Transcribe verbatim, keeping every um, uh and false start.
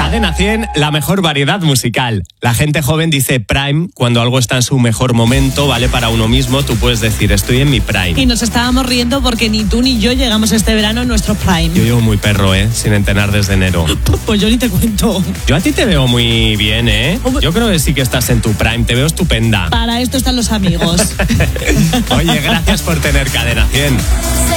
Cadena cien, la mejor variedad musical. La gente joven dice prime cuando algo está en su mejor momento, vale para uno mismo. Tú puedes decir, estoy en mi prime. Y nos estábamos riendo porque ni tú ni yo llegamos este verano en nuestro prime. Yo llevo muy perro, ¿eh? Sin entrenar desde enero. Pues yo ni te cuento. Yo a ti te veo muy bien, ¿eh? Yo creo que sí que estás en tu prime, te veo estupenda. Para esto están los amigos. Oye, gracias por tener Cadena cien.